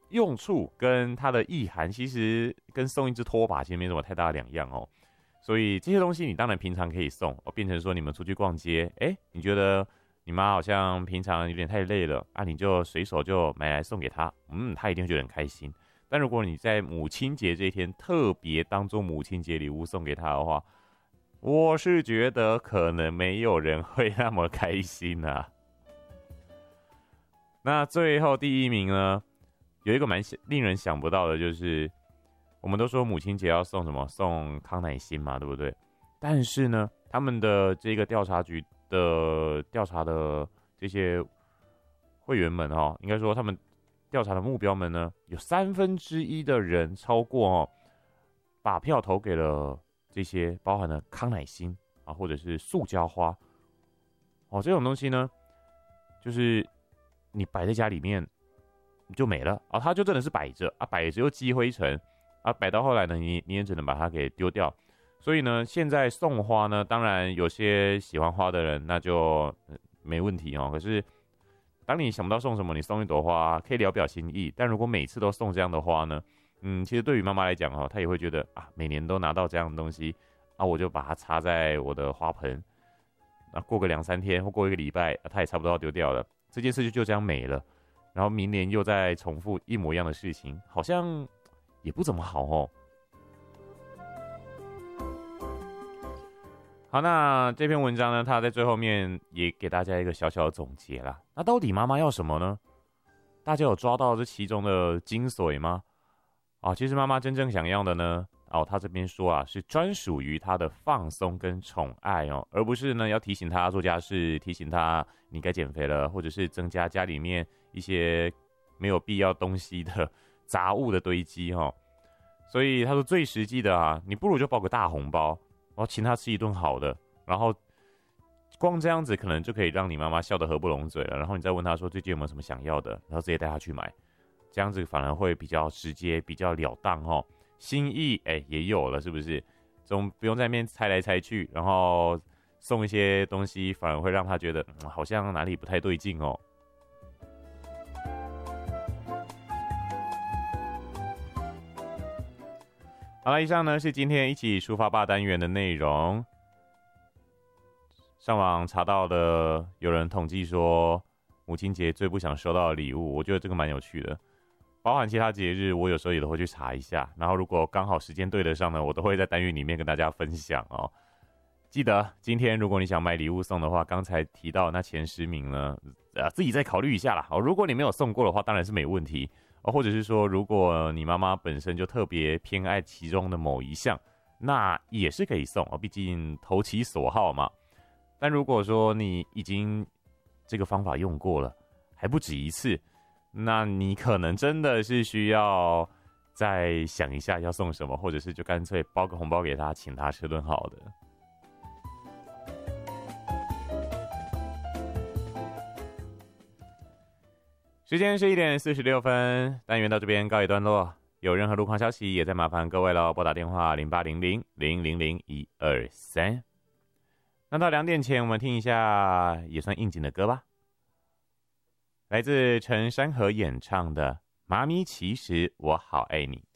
用处跟它的意涵，其实跟送一只拖把其实没什么太大的两样哦。所以这些东西你当然平常可以送哦，变成说你们出去逛街，你觉得你妈好像平常有点太累了啊，你就随手就买来送给她，她一定会觉得很开心。但如果你在母亲节这一天特别当做母亲节礼物送给她的话，我是觉得可能没有人会那么开心啊。那最后第一名呢，有一个蛮令人想不到的，就是我们都说母亲节要送什么？送康乃馨嘛，对不对？但是呢，他们的这个调查局的调查的这些会员们应该说他们调查的目标们呢，有1/3的人超过把票投给了这些包含了康乃馨啊，或者是塑胶花这种东西呢，就是你摆在家里面就没了它就真的是摆着啊，摆着又积灰尘啊，摆到后来呢，你也只能把它给丢掉。所以呢，现在送花呢，当然有些喜欢花的人那就没问题可是当你想不到送什么，你送一朵花可以聊表心意，但如果每次都送这样的花呢，其实对于妈妈来讲她也会觉得每年都拿到这样的东西我就把它插在我的花盆，过个2-3天或过一个礼拜她也差不多要丢掉了，这件事就这样没了，然后明年又再重复一模一样的事情，好像也不怎么好好，那这篇文章呢，它在最后面也给大家一个小小的总结啦。那到底妈妈要什么呢？大家有抓到这其中的精髓吗？其实妈妈真正想要的呢，她这边说是专属于她的放松跟宠爱而不是呢要提醒她做家事，提醒她你该减肥了，或者是增加家里面一些没有必要东西的杂物的堆积所以他说最实际的你不如就包个大红包，请他吃一顿好的，然后光这样子可能就可以让你妈妈笑得合不拢嘴了，然后你再问他说最近有没有什么想要的，然后直接带他去买，这样子反而会比较直接，比较了当心意也有了，是不是？总不用在那边猜来猜去，然后送一些东西，反而会让他觉得好像哪里不太对劲好了，以上呢是今天一起抒发吧单元的内容。上网查到的，有人统计说母亲节最不想收到的礼物，我觉得这个蛮有趣的。包含其他节日，我有时候也都会去查一下，然后如果刚好时间对得上呢，我都会在单元里面跟大家分享记得今天如果你想买礼物送的话，刚才提到那前10名呢，自己再考虑一下啦如果你没有送过的话，当然是没问题或者是说如果你妈妈本身就特别偏爱其中的某一项，那也是可以送毕竟投其所好嘛。但如果说你已经这个方法用过了，还不止一次，那你可能真的是需要再想一下要送什么，或者是就干脆包个红包给他，请他吃顿好的。时间是1点46分，单元到这边告一段落。有任何路况消息，也再麻烦各位了，拨打电话0800-000-123。那到2点前，我们听一下也算应景的歌吧，来自陈珊瑚演唱的《妈咪其实我好爱你》。